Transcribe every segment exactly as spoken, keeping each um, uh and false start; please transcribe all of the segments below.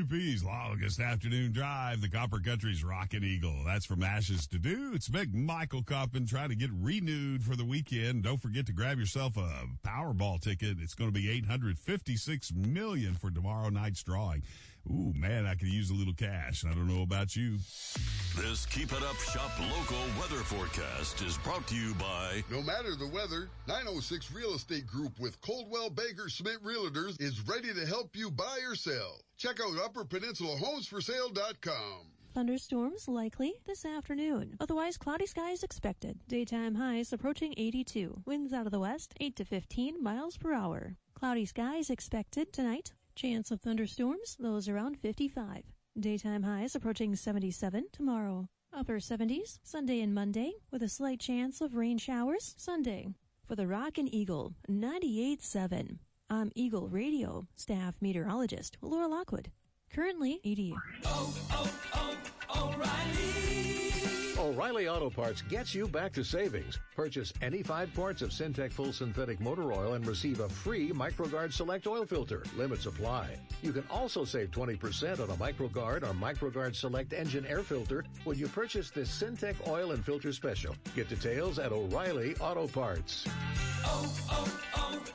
U P's longest afternoon drive, the Copper Country's Rockin' Eagle. That's from ashes to do. It's Big Michael Coppin trying to get renewed for the weekend. Don't forget to grab yourself a Powerball ticket. It's going to be eight hundred fifty-six million dollars for tomorrow night's drawing. Ooh, man, I could use a little cash. I don't know about you. This Keep It Up Shop local weather forecast is brought to you by... No matter the weather, nine oh six Real Estate Group with Coldwell Banker Schmidt Realtors is ready to help you buy or sell. Check out upper peninsula homes for sale dot com. Thunderstorms likely this afternoon. Otherwise, cloudy skies expected. Daytime highs approaching eighty-two. Winds out of the west, eight to fifteen miles per hour. Cloudy skies expected tonight. Chance of thunderstorms, those around fifty-five. Daytime highs approaching seventy-seven tomorrow. Upper seventies Sunday and Monday with a slight chance of rain showers Sunday. For the Rockin' Eagle ninety-eight point seven. I'm Eagle Radio staff meteorologist Laura Lockwood. Currently eighty. Oh, oh, oh, O'Reilly! O'Reilly Auto Parts gets you back to savings. Purchase any five quarts of Syntec Full Synthetic Motor Oil and receive a free MicroGuard Select Oil Filter. Limits apply. You can also save twenty percent on a MicroGuard or MicroGuard Select Engine Air Filter when you purchase this Syntec Oil and Filter Special. Get details at O'Reilly Auto Parts. Oh,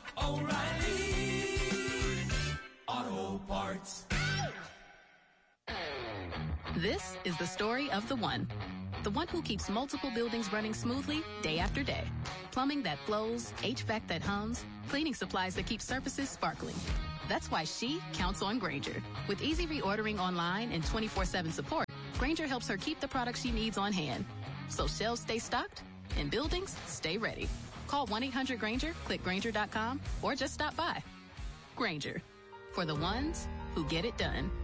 oh, oh, O'Reilly Auto Parts. This is the story of the one. The one who keeps multiple buildings running smoothly day after day. Plumbing that flows, H V A C that hums, cleaning supplies that keep surfaces sparkling. That's why she counts on Grainger. With easy reordering online and twenty-four seven support, Grainger helps her keep the products she needs on hand. So shelves stay stocked and buildings stay ready. Call one eight hundred Grainger, click Grainger dot com, or just stop by. Grainger, for the ones who get it done.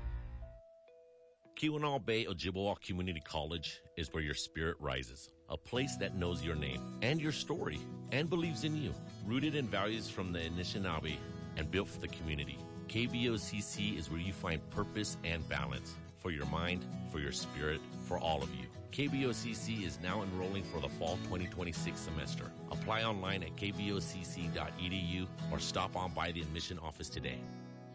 Keweenaw Bay Ojibwa Community College is where your spirit rises. A place that knows your name and your story and believes in you. Rooted in values from the Anishinaabe and built for the community. K B O C C is where you find purpose and balance for your mind, for your spirit, for all of you. K B O C C is now enrolling for the fall twenty twenty-six semester. Apply online at k b o c c dot e d u or stop on by the admission office today.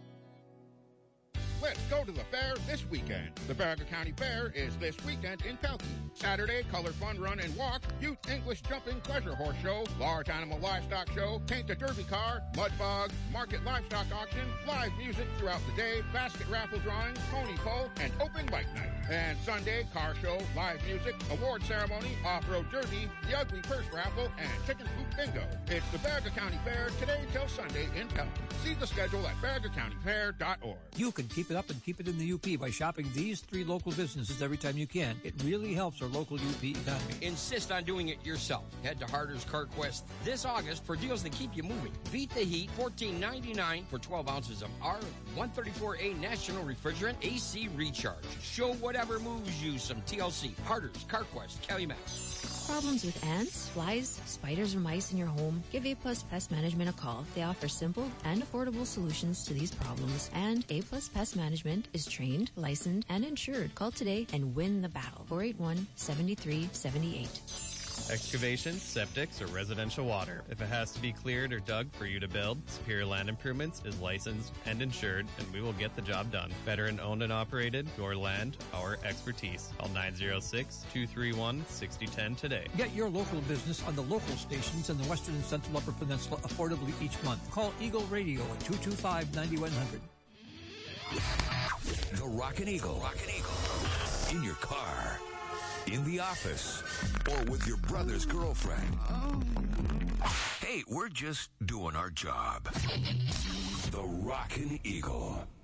Let's go to the fair this weekend. The Barraga County Fair is this weekend in Pelkey. Saturday, color fun run and walk, youth English jumping pleasure horse show, large animal livestock show, paint a derby car, mud bog, market livestock auction, live music throughout the day, basket raffle drawing, pony pull, and open bike night. And Sunday, car show, live music, award ceremony, off-road derby, the ugly purse raffle, and chicken coop bingo. It's the Barraga County Fair today till Sunday in Pelkey. See the schedule at barraga county fair dot org. You can keep it up and keep it in the U P by shopping these three local businesses every time you can. It really helps our local U P economy. Insist on doing it yourself. Head to Harder's CarQuest this August for deals that keep you moving. Beat the heat, fourteen ninety-nine for twelve ounces of R one thirty-four A National Refrigerant A C Recharge. Show whatever moves you some T L C. Harder's CarQuest, Calumet. Problems with ants, flies, spiders, or mice in your home? Give A Plus Pest Management a call. They offer simple and affordable solutions to these problems, and A Plus Pest Management is trained, licensed, and insured. Call today and win the battle. four eight one, seven three seven eight. Excavations, septics, or residential water. If it has to be cleared or dug for you to build, Superior Land Improvements is licensed and insured, and we will get the job done. Veteran owned and operated, your land, our expertise. Call nine oh six, two three one, six oh one oh today. Get your local business on the local stations in the Western and Central Upper Peninsula affordably each month. Call Eagle Radio at two two five, nine one zero zero. The Rockin' Eagle. Rockin' Eagle. In your car, in the office, or with your brother's girlfriend. Hey, we're just doing our job. The Rockin' Eagle.